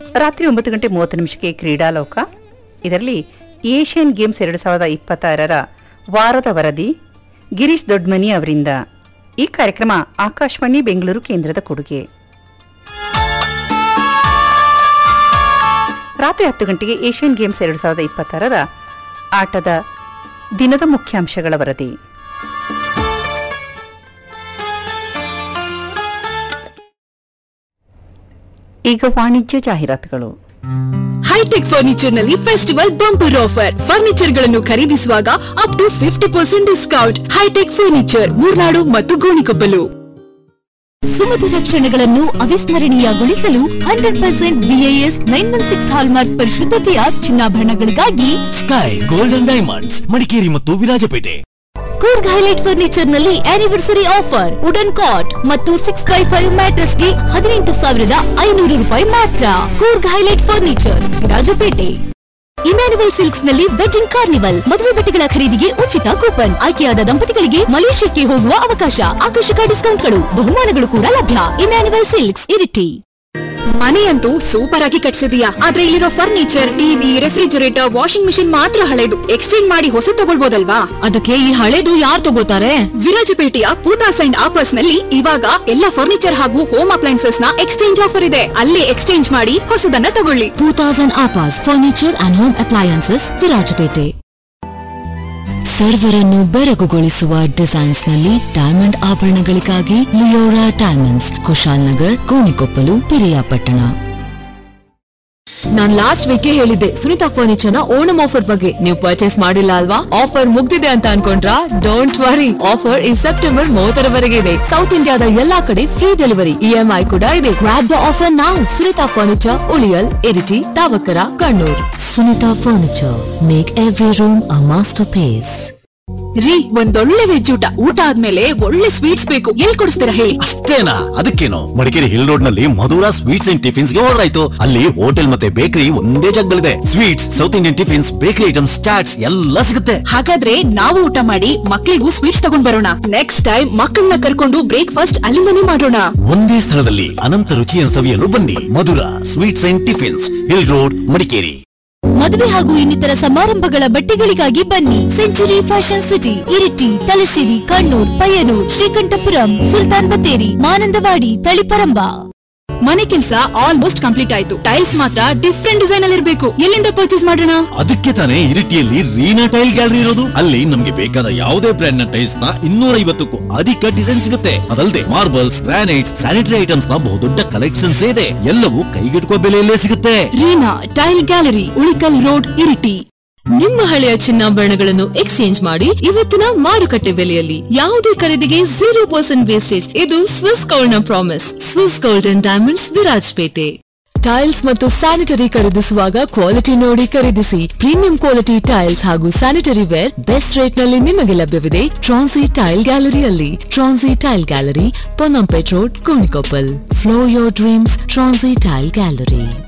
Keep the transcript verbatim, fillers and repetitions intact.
ರಾತ್ರಿ ಒಂಬತ್ತು ಗಂಟೆ ಮೂವತ್ತು ನಿಮಿಷಕ್ಕೆ ಕ್ರೀಡಾಲೋಕ. ಇದರಲ್ಲಿ ಏಷ್ಯನ್ ಗೇಮ್ಸ್ ಎರಡು ಸಾವಿರದ ಇಪ್ಪತ್ತಾರರ ವಾರದ ವರದಿ ಗಿರೀಶ್ ದೊಡ್ಮನಿ ಅವರಿಂದ. ಈ ಕಾರ್ಯಕ್ರಮ ಆಕಾಶವಾಣಿ ಬೆಂಗಳೂರು ಕೇಂದ್ರದ ಕೊಡುಗೆ. ರಾತ್ರಿ ಹತ್ತು ಗಂಟೆಗೆ ಏಷ್ಯನ್ ಗೇಮ್ಸ್ ಎರಡು ಸಾವಿರದ ಇಪ್ಪತ್ತಾರರ ಆಟದ ದಿನದ ಮುಖ್ಯಾಂಶಗಳ ವರದಿ. ಈಗ ವಾಣಿಜ್ಯ ಜಾಹೀರಾತುಗಳು. ಹೈಟೆಕ್ ಫರ್ನಿಚರ್ ನಲ್ಲಿ ಫೆಸ್ಟಿವಲ್ ಬಂಪರ್ ಆಫರ್. ಫರ್ನಿಚರ್ ಗಳನ್ನು ಖರೀದಿಸುವಾಗ up to fifty percent discount. High tech furniture, Murnad ಮತ್ತು ಗೋಣಿಕೊಪ್ಪಲು. ಸುಮಧುರ ಕ್ಷಣಗಳನ್ನು ಅವಿಸ್ಮರಣೀಯಗೊಳಿಸಲು hundred percent BIS nine one six hallmark ಪರಿಶುದ್ಧತೆಯ ಚಿನ್ನಾಭರಣಗಳಿಗಾಗಿ sky golden diamonds, Madikeri ಮತ್ತು ವಿರಾಜಪೇಟೆ. ಕೂರ್ಗ್ ಹೈಲೈಟ್ ಫರ್ನಿಚರ್ ನಲ್ಲಿ ಆನಿವರ್ಸರಿ ಆಫರ್. ವುಡನ್ ಕಾಟ್ ಮತ್ತು ಸಿಕ್ಸ್ ಬೈ ಫೈವ್ ಮ್ಯಾಟ್ರೆಸ್ ಗೆ ಹದಿನೆಂಟು ಸಾವಿರದ ಐನೂರು ರೂಪಾಯಿ ಮಾತ್ರ. Coorg highlight furniture, Virajpet. Emmanuel silks ನಲ್ಲಿ ವೆಡ್ಡಿಂಗ್ ಕಾರ್ನಿವಲ್. ಮದುವೆ ಬಟ್ಟೆಗಳ ಖರೀದಿಗೆ ಉಚಿತ ಕೂಪನ್. ಆಯ್ಕೆಯಾದ ದಂಪತಿಗಳಿಗೆ ಮಲೇಷ್ಯಾಕ್ಕೆ ಹೋಗುವ ಅವಕಾಶ. ಆಕರ್ಷಕ ಡಿಸ್ಕೌಂಟ್ಗಳು, ಬಹುಮಾನಗಳು ಕೂಡ ಲಭ್ಯ. Emmanuel silks, Iritty. ಮನೆಯಂತೂ ಸೂಪರ್ ಆಗಿ ಕಟ್ಸಿದೀಯಾ, ಆದ್ರೆ ಇಲ್ಲಿರೋ furniture, TV, refrigerator, washing machine ಮಾತ್ರ ಹಳೆದು. ಎಕ್ಸ್ಚೇಂಜ್ ಮಾಡಿ ಹೊಸ ತಗೊಳ್ಬೋದಲ್ವಾ? ಅದಕ್ಕೆ ಈ ಹಳೆದು ಯಾರು ತಗೋತಾರೆ? ವಿರಾಜಪೇಟೆಯ ಪೂತಾಸ್ ಅಂಡ್ ಆಪರ್ಸ್ ನಲ್ಲಿ ಇವಾಗ ಎಲ್ಲ ಫರ್ನಿಚರ್ ಹಾಗೂ ಹೋಮ್ ಅಪ್ಲೈನ್ಸಸ್ ನ ಎಕ್ಸ್ಚೇಂಜ್ ಆಫರ್ ಇದೆ. ಅಲ್ಲೇ ಎಕ್ಸ್ಚೇಂಜ್ ಮಾಡಿ ಹೊಸದನ್ನ ತಗೊಳ್ಳಿ. Poothas and ಆಪರ್ಸ್ furniture and home appliances, Virajpet. ಸರ್ವರನ್ನು ಬೆರಗುಗೊಳಿಸುವ designs ನಲ್ಲಿ diamond ಆಭರಣಗಳಿಗಾಗಿ Leora diamonds, Kushal Nagar, Gonikoppal, Piriyapatna. ನಾನ್ ಲಾಸ್ಟ್ ವೀಕ್ ಹೇಳಿದ್ದೆ ಸುನಿತಾ ಫರ್ನಿಚರ್ ನ ಓಣಂ ಆಫರ್ ಬಗ್ಗೆ. ನೀವು ಪರ್ಚೇಸ್ ಮಾಡಿಲ್ಲ ಅಲ್ವಾ? ಆಫರ್ ಮುಗ್ದಿದೆ ಅಂತ ಅನ್ಕೊಂಡ್ರಾ? ಡೋಂಟ್ ವರಿ, ಆಫರ್ ಈ ಸೆಪ್ಟೆಂಬರ್ ಮೂವತ್ತರವರೆಗೆ ಇದೆ. ಸೌತ್ ಇಂಡಿಯಾದ ಎಲ್ಲಾ ಕಡೆ ಫ್ರೀ ಡೆಲಿವರಿ, ಇಎಂಐ ಕೂಡ ಇದೆ. Grab the offer now. Sunita furniture, ಉಳಿಯಲ್, Iritty, ತಾವಕರ, Kannur. Sunita furniture, make every room a master piece. ರೀ, ಒಂದೊಳ್ಳೆ ವೆಜ್ ಊಟ ಊಟ ಆದ್ಮೇಲೆ ಒಳ್ಳೆ ಸ್ವೀಟ್ಸ್ ಬೇಕು. ಎಲ್ಲಿ ಕೊಡಿಸ್ತೀರಾ ಹೇಳಿ? ಅಷ್ಟೇನಾ? ಅದಕ್ಕೇನು, ಮಡಿಕೇರಿ ಹಿಲ್ ರೋಡ್ ನಲ್ಲಿ ಮಧುರಾ ಸ್ವೀಟ್ಸ್ ಅಂಡ್ ಟಿಫಿನ್ಸ್ ಗೆ ಹೋದ್ರೆ ಆಯ್ತು. ಅಲ್ಲಿ ಹೋಟೆಲ್ ಮತ್ತೆ ಬೇಕರಿ ಒಂದೇ ಜಾಗದಲ್ಲಿದೆ. Sweets, south Indian tiffins, bakery items, chaats ಎಲ್ಲ ಸಿಗುತ್ತೆ. ಹಾಗಾದ್ರೆ ನಾವು ಊಟ ಮಾಡಿ ಮಕ್ಕಳಿಗೂ ಸ್ವೀಟ್ಸ್ ತಗೊಂಡ್ ಬರೋಣ. ನೆಕ್ಸ್ಟ್ ಟೈಮ್ ಮಕ್ಕಳನ್ನ ಕರ್ಕೊಂಡು ಬ್ರೇಕ್ಫಾಸ್ಟ್ ಅಲ್ಲಿಂದನೇ ಮಾಡೋಣ. ಒಂದೇ ಸ್ಥಳದಲ್ಲಿ ಅನಂತ ರುಚಿಯನ್ನು ಸವಿಯಲು ಬನ್ನಿ. Madhura sweets and tiffins, hill road, Madikeri. ಮದುವೆ ಹಾಗೂ ಇನ್ನಿತರ ಸಮಾರಂಭಗಳ ಬಟ್ಟೆಗಳಿಗಾಗಿ ಬನ್ನಿ. Century fashion city, Iritty, Thalassery, Kannur, Payyanur, Sreekandapuram, Sultan Battery, Manandavadi, Taliparamba. ಮನೆ ಕೆಲಸ ಆಲ್ಮೋಸ್ಟ್ ಕಂಪ್ಲೀಟ್ ಆಯ್ತು. ಟೈಲ್ಸ್ ಮಾತ್ರ ಡಿಫ್ರೆಂಟ್ ಡಿಸೈನ್ ಅಲ್ಲಿ ಇರಬೇಕು. ಎಲ್ಲಿಂದ ಪರ್ಚೇಸ್ ಮಾಡೋಣ? ಅದಕ್ಕೆ ತಾನೇ ಇರಿಟಿಯಲ್ಲಿ ರೀನಾ ಟೈಲ್ ಗ್ಯಾಲರಿ ಇರೋದು. ಅಲ್ಲಿ ನಮ್ಗೆ ಬೇಕಾದ ಯಾವುದೇ ಬ್ರ್ಯಾಂಡ್ ನ ಟೈಲ್ಸ್ ನ ಇನ್ನೂರ ಐವತ್ತಕ್ಕೂ ಅಧಿಕ ಡಿಸೈನ್ ಸಿಗುತ್ತೆ. ಅದಲ್ಲದೆ ಮಾರ್ಬಲ್ಸ್, ಗ್ರಾನೈಟ್ಸ್, ಸ್ಯಾನಿಟರಿ ಐಟಮ್ಸ್ ನ ಬಹುದೊಡ್ಡ ಕಲೆಕ್ಷನ್ಸ್ ಇದೆ. ಎಲ್ಲವೂ ಕೈಗೆಟುಕುವ ಬೆಲೆಯಲ್ಲೇ ಸಿಗುತ್ತೆ. Reena tail gallery, Ulikkal road, Iritty. ನಿಮ್ಮ ಹಳೆಯ ಚಿನ್ನಾಭರಣಗಳನ್ನು ಎಕ್ಸ್ಚೇಂಜ್ ಮಾಡಿ ಇವತ್ತಿನ ಮಾರುಕಟ್ಟೆ ಬೆಲೆಯಲ್ಲಿ. ಯಾವುದೇ ಖರೀದಿಗೆ ಜೀರೋ ಪರ್ಸೆಂಟ್ ವೇಸ್ಟೇಜ್. ಇದು ಸ್ವಿಸ್ ಗೋಲ್ಡ್ ನ promise. Swiss gold and diamonds, Virajpet. Tiles ಮತ್ತು ಸ್ಯಾನಿಟರಿ ಖರೀದಿಸುವಾಗ ಕ್ವಾಲಿಟಿ ನೋಡಿ ಖರೀದಿಸಿ. ಪ್ರೀಮಿಯಂ ಕ್ವಾಲಿಟಿ ಟೈಲ್ಸ್ ಹಾಗೂ ಸ್ಯಾನಿಟರಿ ವೇರ್ ಬೆಸ್ಟ್ ರೇಟ್ ನಲ್ಲಿ ನಿಮಗೆ ಲಭ್ಯವಿದೆ ಟ್ರಾನ್ಸಿ tail ಗ್ಯಾಲರಿಯಲ್ಲಿ. ಟ್ರಾನ್ಸಿ tail gallery, Ponnampet road, Gonikoppal. Flow your dreams, ಟ್ರಾನ್ಸಿ tail gallery.